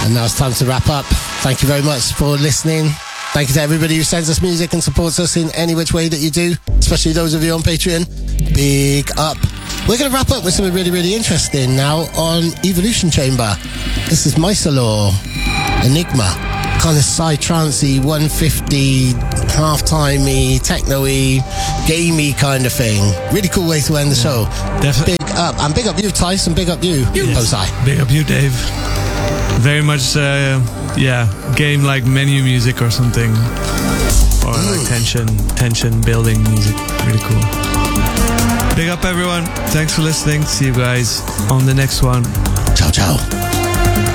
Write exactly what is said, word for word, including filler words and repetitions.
And now it's time to wrap up. Thank you very much for listening. Thank you to everybody who sends us music and supports us in any which way that you do, especially those of you on Patreon. Big up. We're going to wrap up with something really, really interesting now on Evolution Chamber. This is Mysalaw, Enigma. Kind of psy-trancey, one fifty, half-timey, techno-y, gamey kind of thing. Really cool way to end the show. Definitely. Big up. And big up you, Tice, and big up you, yes. Osai. Big up you, Dave. Very much, uh, yeah, game like menu music or something. Or mm. like tension, tension building music. Really cool. Big up everyone. Thanks for listening. See you guys on the next one. Ciao, ciao.